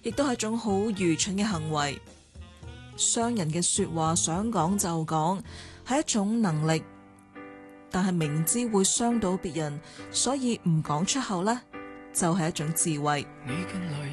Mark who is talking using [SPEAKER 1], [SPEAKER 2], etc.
[SPEAKER 1] 亦都係一種好愚蠢嘅行為。傷人嘅說話想講就講，係一種能力，但係明知會傷到別人，所以唔講出口呢，就係一種智慧。
[SPEAKER 2] 你近來